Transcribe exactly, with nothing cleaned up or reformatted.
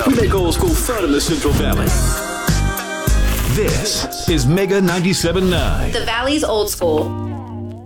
We make old school fun in the Central Valley. This is Mega ninety-seven point nine. The Valley's old school.